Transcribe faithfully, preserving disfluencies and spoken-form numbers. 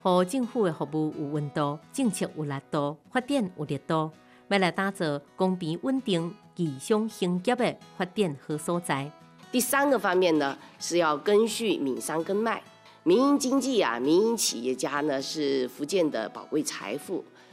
互政府的服务有温度，政策有力度，发展有力度，要来打造公平稳定、异商兴业的发展好所在。 第三个方面呢，是要根续闽商根脉。民营经济啊，民营企业家呢是福建的宝贵财富。